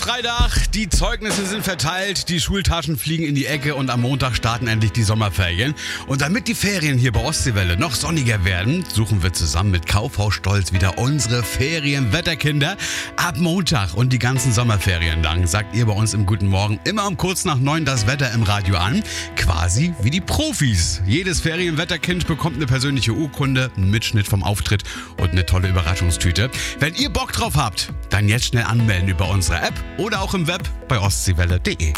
Freitag, die Zeugnisse sind verteilt, die Schultaschen fliegen in die Ecke und am Montag starten endlich die Sommerferien. Und damit die Ferien hier bei Ostseewelle noch sonniger werden, suchen wir zusammen mit Kaufhaus Stolz wieder unsere Ferienwetterkinder. Ab Montag und die ganzen Sommerferien lang sagt ihr bei uns im Guten Morgen immer um kurz nach 9 das Wetter im Radio an. Quasi wie die Profis. Jedes Ferienwetterkind bekommt eine persönliche Urkunde, einen Mitschnitt vom Auftritt und eine tolle Überraschungstüte. Wenn ihr Bock drauf habt, dann jetzt schnell anmelden über unsere App oder auch im Web bei ostseewelle.de.